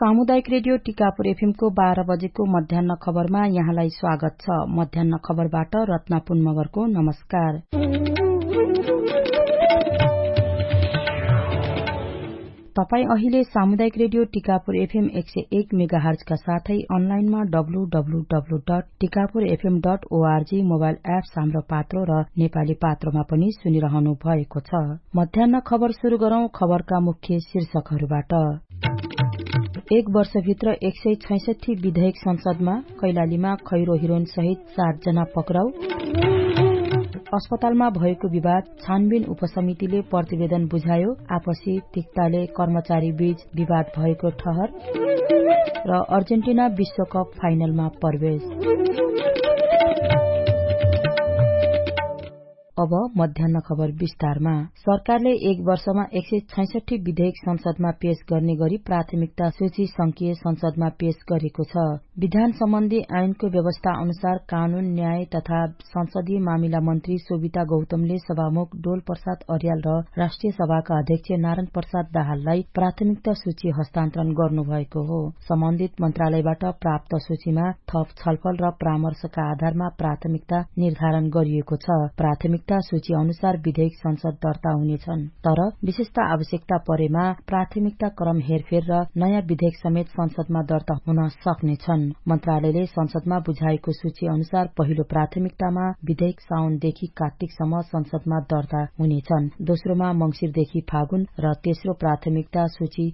सामुदायिक radio Tikapur FM को 12 बजेको मध्याह्न खबरमा यहाँलाई स्वागत छ। मध्याह्न खबरबाट रत्ना पुन मगरको नमस्कार। तपाई अहिले सामुदायिक रेडियो टिकापुर एफएम 101 मेगाहर्ज का साथै अनलाइनमा www.tikapurfm.org मोबाइल एप्स हाम्रो पात्रो र नेपाली पात्रोमा पनि सुनिरहनु भएको छ। मध्याह्न खबर शुरू गरौं। खबरका मुख्य शीर्षकहरूबाट। एक वर्षभित्र 166 विधेयक संसदमा, कैलालीमा खैरो हिरोइन सहित 7 जना पक्राउ। अस्पतालमा भएको विवाद, छानबिन उपसमितिले प्रतिवेदन बुझायो, आपसी तिक्ताले कर्मचारी बीच विवाद भएको ठहर र अर्जेन्टिना विश्वकप फाइनलमा प्रवेश। अब मध्याह्न खबर विस्तारमा। सरकारले एक वर्षमा 166 विधेयक संसदमा पेश गर्ने गरी प्राथमिकता सूची संघीय संसदमा पेश गरेको छ। विधान सम्बन्धी ऐनको व्यवस्था अनुसार कानून, न्याय तथा संसदीय मामिला मन्त्री सोभिता गौतमले सभामुख डोल प्रसाद अर्याल र राष्ट्रिय सभाका अध्यक्ष नारायण प्रसाद दाहाललाई प्राथमिकता सूची हस्तान्तरण गर्नुभएको हो। सम्बन्धित मन्त्रालयबाट प्राप्त सूचीमा थप छलफल र परामर्शका आधारमा प्राथमिकता निर्धारण गरिएको छ। प्राथमिकता सूची अनुसार विधेयक संसद दर्ता हुनेछन्, तर विशिष्ट आवश्यकता परेमा प्राथमिकता क्रम हेरफेर र नयाँ विधेयक समेत संसदमा दर्ता हुन सक्नेछन्। मन्त्रालयले संसदमा बुझाएको सूची अनुसार पहिलो प्राथमिकतामा विधेयक साउनदेखि कार्तिकसम्म संसदमा दर्ता हुनेछन्, दोस्रोमा मंगिरदेखि फागुन र तेस्रो प्राथमिकता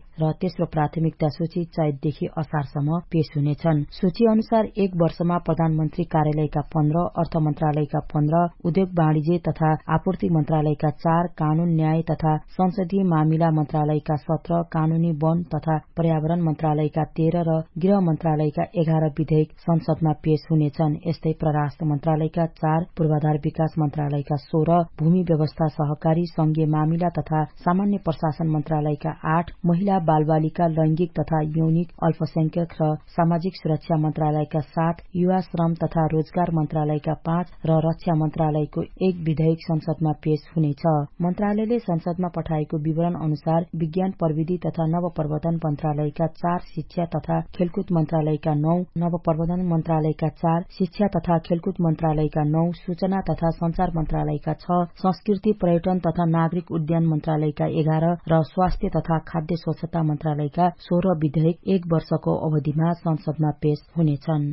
सूची चैतदेखि असारसम्म पेश हुनेछन्। सूची अनुसार एक वर्षमा प्रधानमन्त्री कार्यालयका 15, अर्थ मन्त्रालयका 15, उद्योग वाणिज्य तथा आपूर्ति मन्त्रालयका 4, कानून, न्याय तथा संसदीय मामिला मन्त्रालयका 17, कानूनी, वन तथा पर्यावरण मन्त्रालयका 13 र गृह मन्त्रालयका 11 विधेयक संसदमा पेश हुनेछन्। यस्तै परराष्ट्र मन्त्रालयका 4, पूर्वाधार विकास मन्त्रालयका 16, भूमि व्यवस्था सहकारी संघीय मामिला तथा सामान्य प्रशासन मन्त्रालयका 8, महिला बालबालिका लैंगिक तथा यौनिक अल्पसंख्यक र सामाजिक सुरक्षा मन्त्रालयका 7, युवा श्रम तथा रोजगार मन्त्रालयका 5 र रक्षा मन्त्रालयको 1 विधेयक संसदमा पेश हुनेछ। मन्त्रालयले संसदमा पठाएको विवरण अनुसार विज्ञान प्रविधि तथा नवप्रवर्धन मन्त्रालयका 4, शिक्षा तथा खेलकुद मन्त्रालयका 9, नवप्रवर्धन मन्त्रालयका 4, शिक्षा तथा खेलकुद मन्त्रालयका 9, सूचना तथा संचार मन्त्रालयका 6, संस्कृति पर्यटन तथा नागरिक उड्डयन मन्त्रालयका 11 र स्वास्थ्य तथा खाद्य स्वच्छता मन्त्रालयका 16 विधेयक एक वर्षको अवधिमा संसदमा पेश हुनेछन्।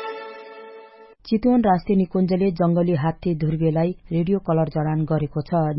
चितवन राष्ट्रिय निकुञ्जले जंगली हात्ती ध्रुवेलाई रेडियो कलर जडान गरेको छ।